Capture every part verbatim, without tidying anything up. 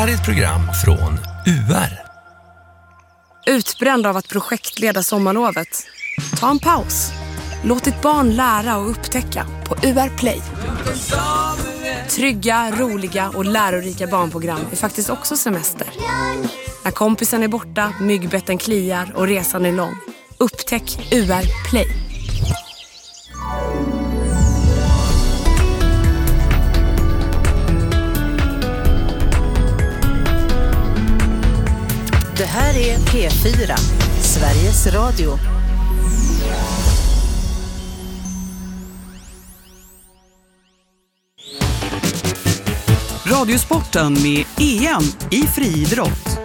här är ett program från U R. Utbränd av att projektleda sommarlovet? Ta en paus. Låt ditt barn lära och upptäcka på U R Play. Trygga, roliga och lärorika barnprogram är faktiskt också semester. När kompisen är borta, myggbetten kliar och resan är lång. Upptäck U R Play. Det här är P fyra, Sveriges Radio. Radiosporten med E M i friidrott.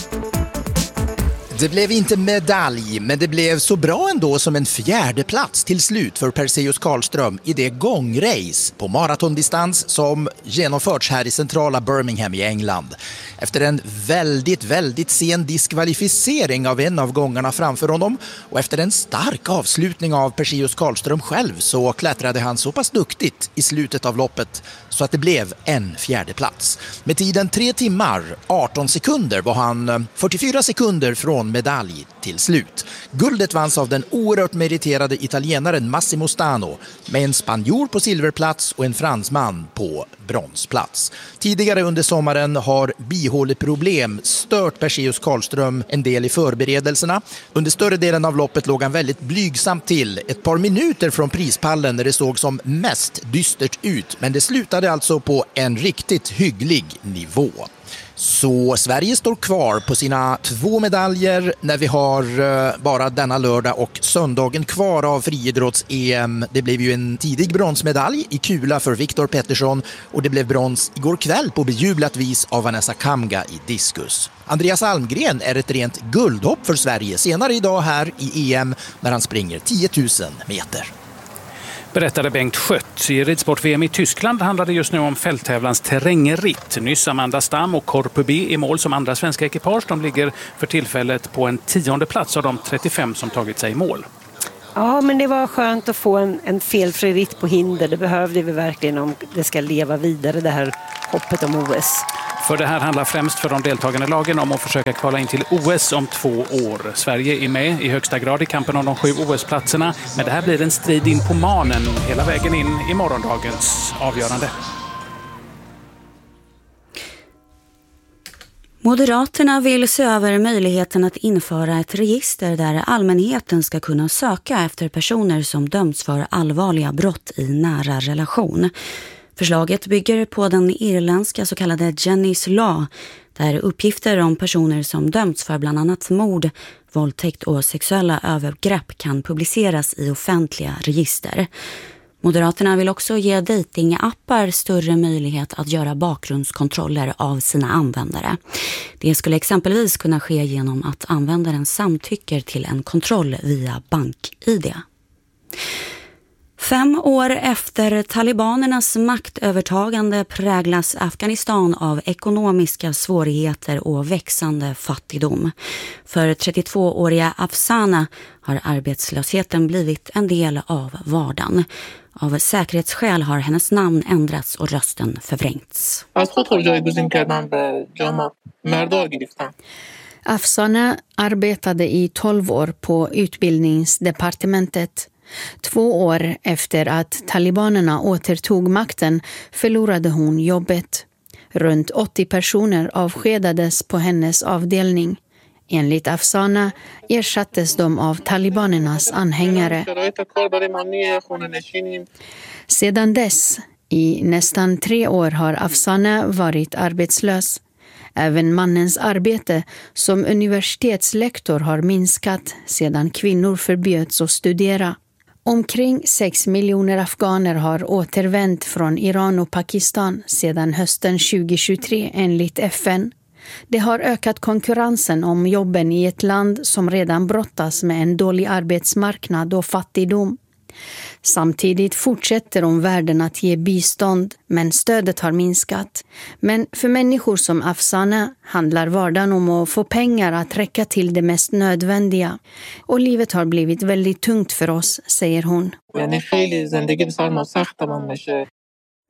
Det blev inte medalj, men det blev så bra ändå som en fjärde plats till slut för Perseus Karlström i det gångrace på maratondistans som genomförts här i centrala Birmingham i England. Efter en väldigt, väldigt sen diskvalificering av en av gångarna framför honom och efter en stark avslutning av Perseus Karlström själv så klättrade han så pass duktigt i slutet av loppet så att det blev en fjärde plats. Med tiden tre timmar, arton sekunder var han fyrtiofyra sekunder från medalj till slut. Guldet vanns av den oerhört meriterade italienaren Massimo Stano med en spanjor på silverplats och en fransman på bronsplats. Tidigare under sommaren har bihåleproblem stört Perseus Karlström en del i förberedelserna. Under större delen av loppet låg han väldigt blygsamt till, ett par minuter från prispallen när det såg som mest dystert ut, men det slutade alltså på en riktigt hygglig nivå. Så Sverige står kvar på sina två medaljer när vi har bara denna lördag och söndagen kvar av friidrotts-E M. Det blev ju en tidig bronsmedalj i kula för Viktor Pettersson och det blev brons igår kväll på bejublat vis av Vanessa Kamga i diskus. Andreas Almgren är ett rent guldhopp för Sverige senare idag här i E M när han springer tio tusen meter. Berättade Bengt Schött. I ridsport-V M i Tyskland handlade just nu om fälttävlans terrängritt. Nyss Amanda Stam och Korpu B i mål som andra svenska ekipage. De ligger för tillfället på en tionde plats av de trettiofem som tagit sig i mål. Ja, men det var skönt att få en, en felfri ritt på hinder. Det behövde vi verkligen om det ska leva vidare, det här hoppet om O S. För det här handlar främst för de deltagande lagen om att försöka kvala in till O S om två år. Sverige är med i högsta grad i kampen om de sju O S-platserna. Men det här blir en strid in på manen hela vägen in i morgondagens avgörande. Moderaterna vill se över möjligheten att införa ett register där allmänheten ska kunna söka efter personer som dömts för allvarliga brott i nära relation. Förslaget bygger på den irländska så kallade Jenny's Law, där uppgifter om personer som dömts för bland annat mord, våldtäkt och sexuella övergrepp kan publiceras i offentliga register. Moderaterna vill också ge datingappar större möjlighet att göra bakgrundskontroller av sina användare. Det skulle exempelvis kunna ske genom att användaren samtycker till en kontroll via bank-I D. Fem år efter talibanernas maktövertagande präglas Afghanistan av ekonomiska svårigheter och växande fattigdom. För trettiotvååriga Afsana har arbetslösheten blivit en del av vardagen. Av säkerhetsskäl har hennes namn ändrats och rösten förvrängts. Afsana arbetade i tolv år på utbildningsdepartementet. Två år efter att talibanerna återtog makten förlorade hon jobbet. Runt åttio personer avskedades på hennes avdelning. Enligt Afsana ersattes de av talibanernas anhängare. Sedan dess, i nästan tre år, har Afsana varit arbetslös. Även mannens arbete som universitetslektor har minskat sedan kvinnor förbjöds att studera. Omkring sex miljoner afghaner har återvänt från Iran och Pakistan sedan hösten tjugohundratjugotre enligt F N. Det har ökat konkurrensen om jobben i ett land som redan brottas med en dålig arbetsmarknad och fattigdom. Samtidigt fortsätter omvärlden att ge bistånd, men stödet har minskat. Men för människor som Afsana handlar vardagen om att få pengar att räcka till det mest nödvändiga. Och livet har blivit väldigt tungt för oss, säger hon.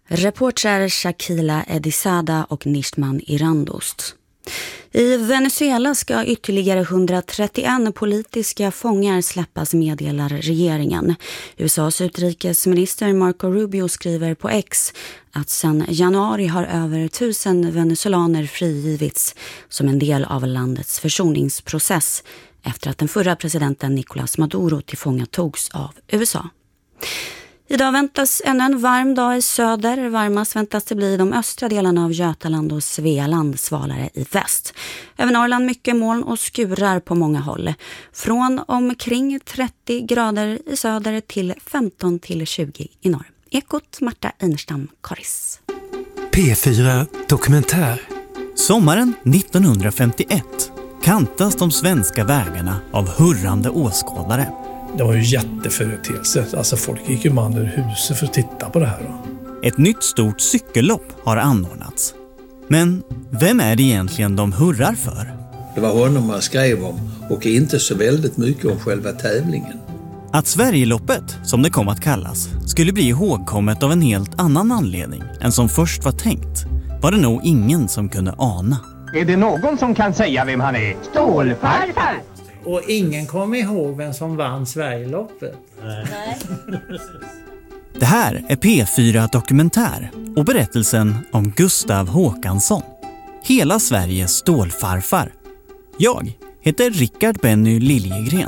Reportrar Shakila Edisada och Nishtman Irandost. I Venezuela ska ytterligare hundratrettioen politiska fångar släppas, meddelar regeringen. U S A:s utrikesminister Marco Rubio skriver på X att sedan januari har över tusen venezolaner frigivits som en del av landets försoningsprocess efter att den förra presidenten Nicolás Maduro tillfångatogs av U S A. Idag väntas ännu en varm dag i söder. Varmast väntas det bli de östra delarna av Götaland och Svealand, svalare i väst. Över Norrland mycket moln och skurar på många håll. Från omkring trettio grader i söder till femton till tjugo i norr. Ekot, Marta Einerstam, Karis. P fyra Dokumentär. Sommaren nittonhundrafemtioett kantas de svenska vägarna av hurrande åskådare. Det var ju jätteföreteelse. Alltså folk gick ju man ur huset för att titta på det här. Då. Ett nytt stort cykellopp har anordnats. Men vem är det egentligen de hurrar för? Det var honom man skrev om och inte så väldigt mycket om själva tävlingen. Att Sverigeloppet, som det kom att kallas, skulle bli ihågkommet av en helt annan anledning än som först var tänkt, var det nog ingen som kunde ana. Är det någon som kan säga vem han är? Stålfarfar! Och ingen kommer ihåg vem som vann Sverigeloppet. Nej. Det här är P fyra Dokumentär och berättelsen om Gustav Håkansson. Hela Sveriges stålfarfar. Jag heter Rickard Benny Liljegren.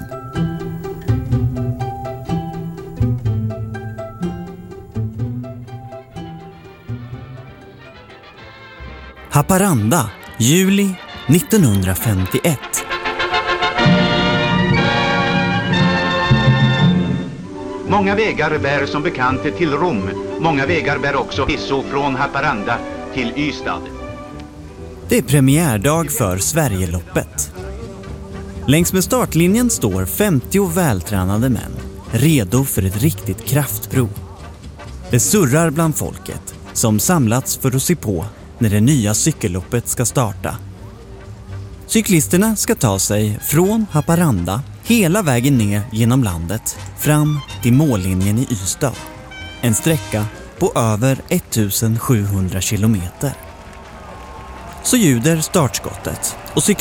Haparanda, juli nittonhundrafemtioett. Många vägar bär som bekant till Rom. Många vägar bär också förvisso från Haparanda till Ystad. Det är premiärdag för Sverigeloppet. Längs med startlinjen står femtio vältränade män, redo för ett riktigt kraftprov. Det surrar bland folket som samlats för att se på när det nya cykelloppet ska starta. Cyklisterna ska ta sig från Haparanda hela vägen ner genom landet fram till mållinjen i Ystad. En sträcka på över ettusen sjuhundra kilometer. Så ljuder startskottet och cyklisterna